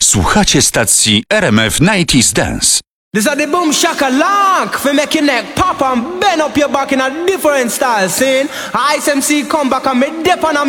Słuchacie stacji RMF 90s Dance. This is the boom shaka lock for make your neck pop and bend up your back in a different style. Scene Ice MC come back and me dip on a